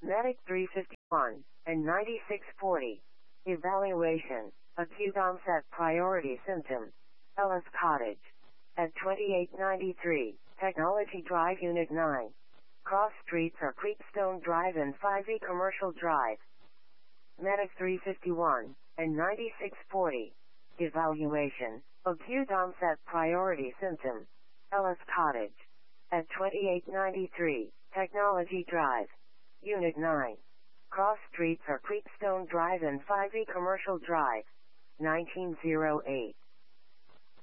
Medic 351 and 9640. Evaluation. Acute onset priority symptom. Ellis Cottage. At 2893, Technology Drive Unit 9. Cross streets are Creekstone Drive and 5E Commercial Drive. Medic 351 and 9640. Evaluation. Acute onset priority symptom. Ellis Cottage. At 2893, Technology Drive. Unit 9. Cross streets are Creekstone Drive and 5E Commercial Drive. 1908.